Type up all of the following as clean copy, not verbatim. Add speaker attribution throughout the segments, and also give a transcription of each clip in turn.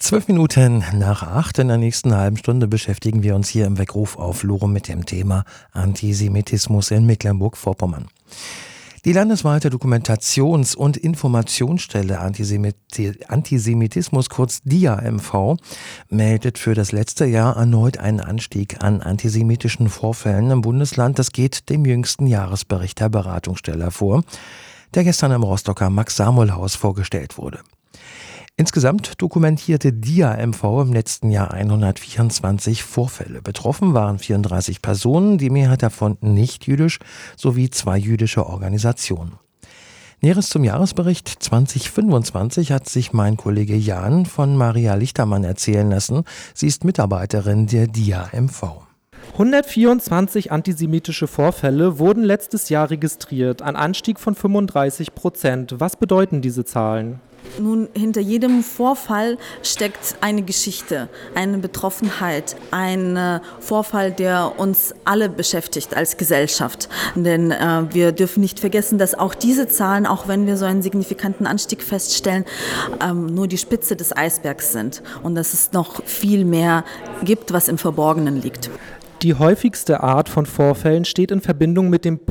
Speaker 1: 12 Minuten nach 8. In der nächsten halben Stunde beschäftigen wir uns hier im Weckruf auf LoRo mit dem Thema Antisemitismus in Mecklenburg-Vorpommern. Die landesweite Dokumentations- und Informationsstelle Antisemitismus, kurz DIA-MV, meldet für das letzte Jahr erneut einen Anstieg an antisemitischen Vorfällen im Bundesland. Das geht dem jüngsten Jahresbericht der Beratungsstelle hervor, der gestern im Rostocker Max-Samuel-Haus vorgestellt wurde. Insgesamt dokumentierte DIA-MV im letzten Jahr 124 Vorfälle. Betroffen waren 34 Personen, die Mehrheit davon nicht jüdisch, sowie 2 jüdische Organisationen. Näheres zum Jahresbericht 2025 hat sich mein Kollege Jan von Maria Lichtermann erzählen lassen. Sie ist Mitarbeiterin der DIA-MV.
Speaker 2: 124 antisemitische Vorfälle wurden letztes Jahr registriert, ein Anstieg von 35%. Was bedeuten diese Zahlen?
Speaker 3: Nun, hinter jedem Vorfall steckt eine Geschichte, eine Betroffenheit, ein Vorfall, der uns alle beschäftigt als Gesellschaft. Denn wir dürfen nicht vergessen, dass auch diese Zahlen, auch wenn wir so einen signifikanten Anstieg feststellen, nur die Spitze des Eisbergs sind und dass es noch viel mehr gibt, was im Verborgenen liegt.
Speaker 2: Die häufigste Art von Vorfällen steht in Verbindung mit dem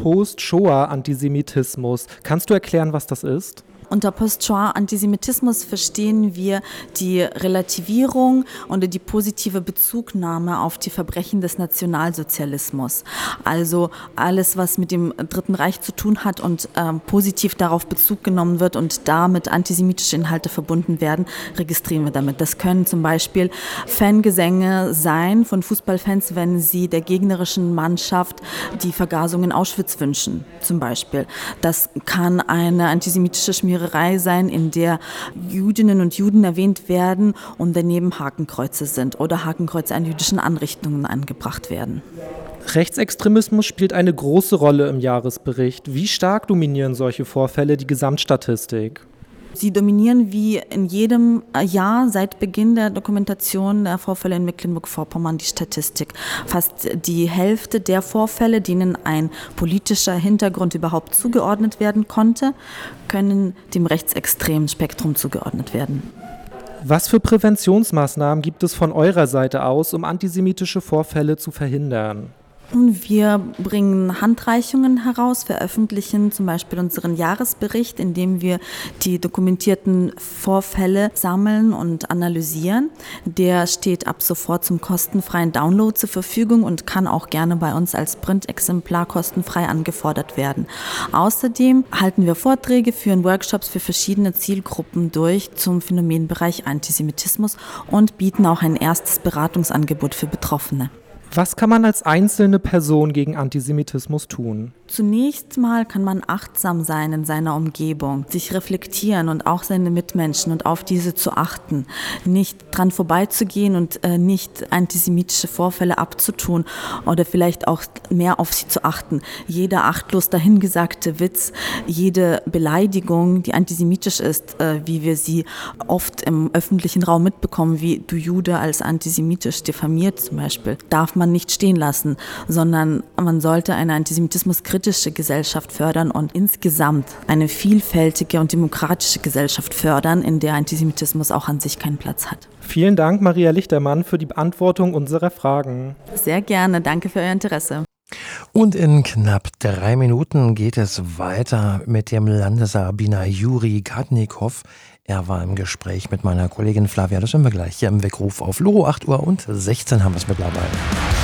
Speaker 2: Post-Shoah-Antisemitismus. Kannst du erklären, was das ist?
Speaker 3: Unter Post-Shoah-Antisemitismus verstehen wir die Relativierung und die positive Bezugnahme auf die Verbrechen des Nationalsozialismus. Also alles, was mit dem Dritten Reich zu tun hat und positiv darauf Bezug genommen wird und damit antisemitische Inhalte verbunden werden, registrieren wir damit. Das können zum Beispiel Fangesänge sein von Fußballfans, wenn sie der gegnerischen Mannschaft die Vergasung in Auschwitz wünschen, zum Beispiel. Das kann eine antisemitische Schmiererei sein, in der Jüdinnen und Juden erwähnt werden und daneben Hakenkreuze sind oder Hakenkreuze an jüdischen Anrichtungen angebracht werden.
Speaker 2: Rechtsextremismus spielt eine große Rolle im Jahresbericht. Wie stark dominieren solche Vorfälle die Gesamtstatistik?
Speaker 3: Sie dominieren wie in jedem Jahr seit Beginn der Dokumentation der Vorfälle in Mecklenburg-Vorpommern die Statistik. Fast die Hälfte der Vorfälle, denen ein politischer Hintergrund überhaupt zugeordnet werden konnte, können dem rechtsextremen Spektrum zugeordnet werden.
Speaker 2: Was für Präventionsmaßnahmen gibt es von eurer Seite aus, um antisemitische Vorfälle zu verhindern?
Speaker 3: Wir bringen Handreichungen heraus, veröffentlichen zum Beispiel unseren Jahresbericht, in dem wir die dokumentierten Vorfälle sammeln und analysieren. Der steht ab sofort zum kostenfreien Download zur Verfügung und kann auch gerne bei uns als Printexemplar kostenfrei angefordert werden. Außerdem halten wir Vorträge, führen Workshops für verschiedene Zielgruppen durch zum Phänomenbereich Antisemitismus und bieten auch ein erstes Beratungsangebot für Betroffene.
Speaker 2: Was kann man als einzelne Person gegen Antisemitismus tun?
Speaker 3: Zunächst mal kann man achtsam sein in seiner Umgebung, sich reflektieren und auch seine Mitmenschen und auf diese zu achten. Nicht dran vorbeizugehen und nicht antisemitische Vorfälle abzutun oder vielleicht auch mehr auf sie zu achten. Jeder achtlos dahingesagte Witz, jede Beleidigung, die antisemitisch ist, wie wir sie oft im öffentlichen Raum mitbekommen, wie du Jude als antisemitisch diffamiert zum Beispiel, darf man nicht stehen lassen, sondern man sollte eine antisemitismuskritische Gesellschaft fördern und insgesamt eine vielfältige und demokratische Gesellschaft fördern, in der Antisemitismus auch an sich keinen Platz hat.
Speaker 2: Vielen Dank, Maria Lichtermann, für die Beantwortung unserer Fragen.
Speaker 3: Sehr gerne, danke für Euer Interesse.
Speaker 1: Und in knapp 3 Minuten geht es weiter mit dem Landesrabbiner Juri Kadnikow. Er war im Gespräch mit meiner Kollegin Flavia. Das hören wir gleich hier im Weckruf auf LoRo. 8:16 haben wir es mittlerweile.